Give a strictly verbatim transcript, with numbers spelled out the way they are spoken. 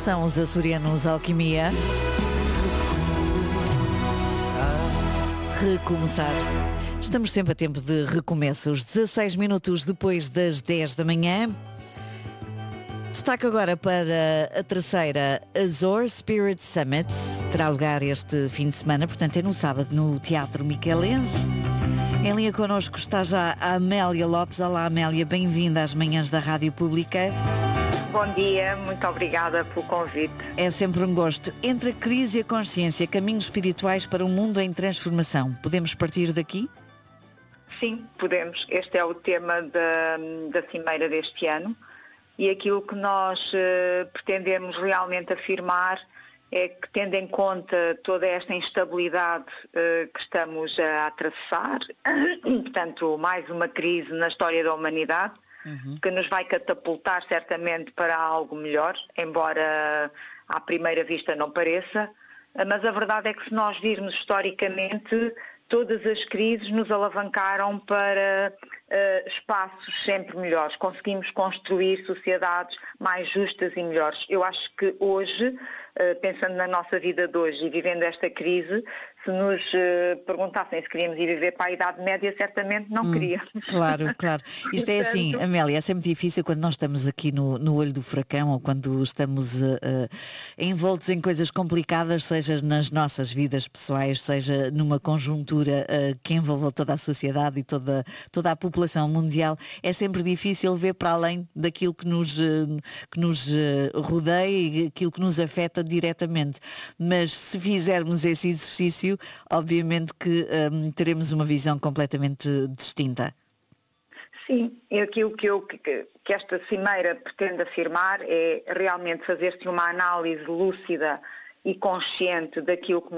São os açorianos Alquimia. Recomeçar. Estamos sempre a tempo de recomeços. dezasseis minutos depois das dez da manhã. Destaque agora para a terceira Azor Spirit Summit. Terá lugar este fim de semana, portanto é no sábado, no Teatro Miquelense. Em linha connosco está já a Amélia Lopes. Olá Amélia, bem-vinda às manhãs da Rádio Pública. Bom dia, muito obrigada pelo convite. É sempre um gosto. Entre a crise e a consciência, caminhos espirituais para um mundo em transformação. Podemos partir daqui? Sim, podemos. Este é o tema da, da Cimeira deste ano e aquilo que nós uh, pretendemos realmente afirmar é que, tendo em conta toda esta instabilidade uh, que estamos a atravessar, portanto, mais uma crise na história da humanidade, uhum. que nos vai catapultar certamente para algo melhor, embora à primeira vista não pareça, mas a verdade é que, se nós virmos historicamente, todas as crises nos alavancaram para uh, espaços sempre melhores. Conseguimos construir sociedades mais justas e melhores. Eu acho que hoje, uh, pensando na nossa vida de hoje e vivendo esta crise, se nos uh, perguntassem se queríamos ir viver para a Idade Média, certamente não hum, queríamos. Claro, claro. Isto é assim, Amélia, é sempre difícil quando nós estamos aqui no, no olho do furacão ou quando estamos uh, uh, envoltos em coisas complicadas, seja nas nossas vidas pessoais, seja numa conjuntura uh, que envolva toda a sociedade e toda, toda a população mundial. É sempre difícil ver para além daquilo que nos, uh, que nos uh, rodeia e aquilo que nos afeta diretamente. Mas se fizermos esse exercício, obviamente que um, teremos uma visão completamente distinta. Sim, e aquilo que, eu, que, que esta cimeira pretende afirmar é realmente fazer-se uma análise lúcida e consciente daquilo que